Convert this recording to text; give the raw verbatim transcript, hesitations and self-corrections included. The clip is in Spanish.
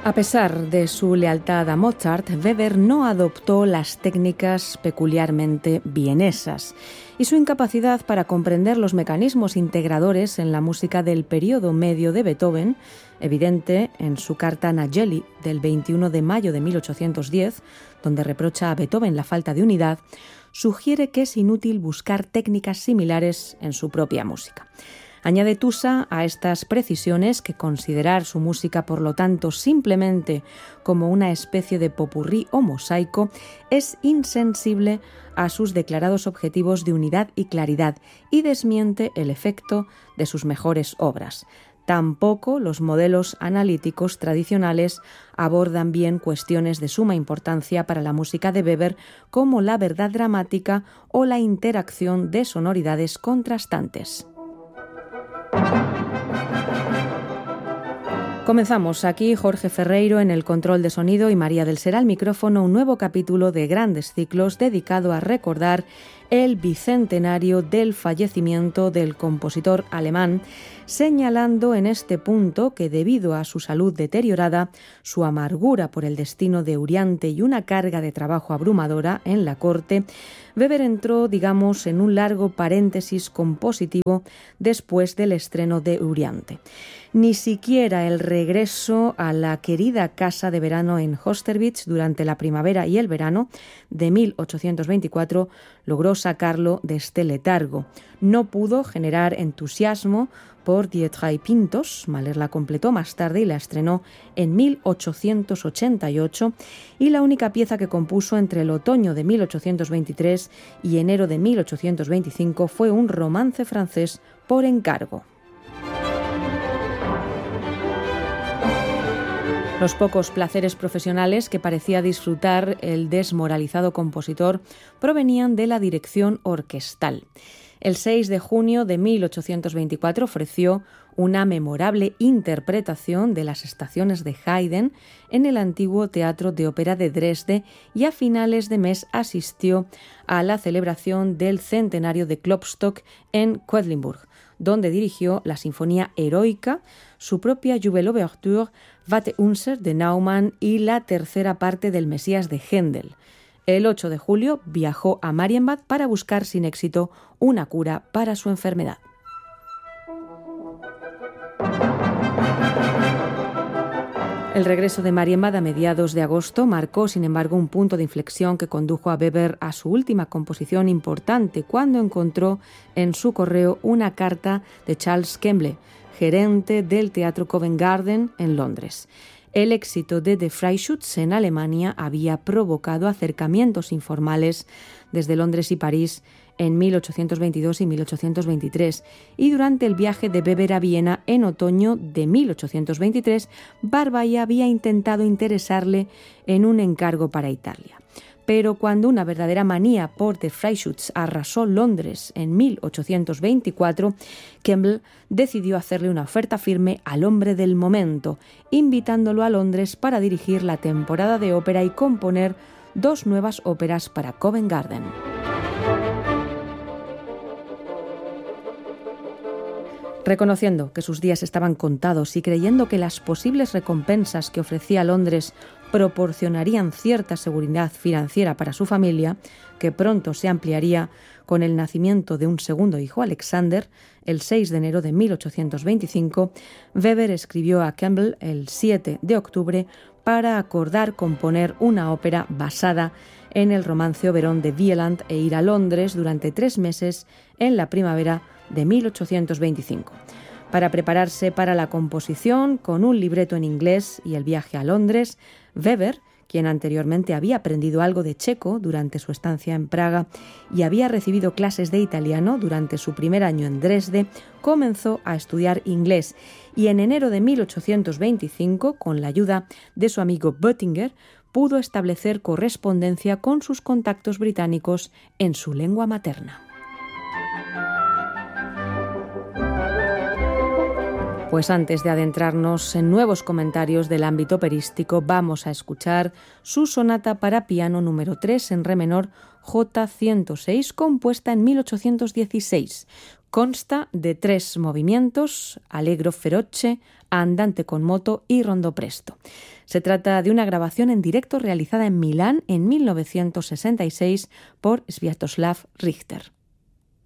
A pesar de su lealtad a Mozart, Weber no adoptó las técnicas peculiarmente vienesas y su incapacidad para comprender los mecanismos integradores en la música del período medio de Beethoven, evidente en su carta Nageli del veintiuno de mayo de mil ochocientos diez, donde reprocha a Beethoven la falta de unidad, sugiere que es inútil buscar técnicas similares en su propia música. Añade Tusa a estas precisiones que considerar su música, por lo tanto, simplemente como una especie de popurrí o mosaico, es insensible a sus declarados objetivos de unidad y claridad y desmiente el efecto de sus mejores obras. Tampoco los modelos analíticos tradicionales abordan bien cuestiones de suma importancia para la música de Weber, como la verdad dramática o la interacción de sonoridades contrastantes. Comenzamos aquí Jorge Ferreiro en el control de sonido y María del Ser al micrófono, un nuevo capítulo de Grandes Ciclos dedicado a recordar el bicentenario del fallecimiento del compositor alemán, señalando en este punto que debido a su salud deteriorada, su amargura por el destino de Euryanthe y una carga de trabajo abrumadora en la corte, Weber entró, digamos, en un largo paréntesis compositivo después del estreno de Euryanthe. Ni siquiera el regreso a la querida casa de verano en Hosterwitz durante la primavera y el verano de mil ochocientos veinticuatro logró sacarlo de este letargo. No pudo generar entusiasmo por Die Drei Pintos. Mahler la completó más tarde y la estrenó en mil ochocientos ochenta y ocho, y la única pieza que compuso entre el otoño de mil ochocientos veintitrés y enero de mil ochocientos veinticinco fue un romance francés por encargo. Los pocos placeres profesionales que parecía disfrutar el desmoralizado compositor provenían de la dirección orquestal. El seis de junio de mil ochocientos veinticuatro ofreció una memorable interpretación de las estaciones de Haydn en el antiguo Teatro de Ópera de Dresde, y a finales de mes asistió a la celebración del centenario de Klopstock en Quedlinburg, donde dirigió la Sinfonía Heroica, su propia Jubiläumsouvertüre, Vaterunser de Naumann y la tercera parte del Mesías de Händel. El ocho de julio viajó a Marienbad para buscar sin éxito una cura para su enfermedad. El regreso de Marienbad a mediados de agosto marcó, sin embargo, un punto de inflexión que condujo a Weber a su última composición importante, cuando encontró en su correo una carta de Charles Kemble, gerente del Teatro Covent Garden en Londres. El éxito de Der Freischütz en Alemania había provocado acercamientos informales desde Londres y París en mil ochocientos veintidós y mil ochocientos veintitrés, y durante el viaje de Weber a Viena en otoño de mil ochocientos veintitrés, Barbey había intentado interesarle en un encargo para Italia. Pero cuando una verdadera manía por Der Freischütz arrasó Londres en mil ochocientos veinticuatro, Kemble decidió hacerle una oferta firme al hombre del momento, invitándolo a Londres para dirigir la temporada de ópera y componer dos nuevas óperas para Covent Garden. Reconociendo que sus días estaban contados y creyendo que las posibles recompensas que ofrecía Londres proporcionarían cierta seguridad financiera para su familia, que pronto se ampliaría con el nacimiento de un segundo hijo, Alexander, el seis de enero de mil ochocientos veinticinco, Weber escribió a Kemble el siete de octubre para acordar componer una ópera basada en el romance Oberon de Wieland e ir a Londres durante tres meses en la primavera de mil ochocientos veinticinco. Para prepararse para la composición, con un libreto en inglés y el viaje a Londres, Weber, quien anteriormente había aprendido algo de checo durante su estancia en Praga y había recibido clases de italiano durante su primer año en Dresde, comenzó a estudiar inglés, y en enero de mil ochocientos veinticinco, con la ayuda de su amigo Böttinger, pudo establecer correspondencia con sus contactos británicos en su lengua materna. Pues antes de adentrarnos en nuevos comentarios del ámbito operístico, vamos a escuchar su sonata para piano número tres en re menor J ciento seis, compuesta en mil ochocientos dieciséis. Consta de tres movimientos, allegro feroce, andante con moto y rondo presto. Se trata de una grabación en directo realizada en Milán en mil novecientos sesenta y seis por Sviatoslav Richter.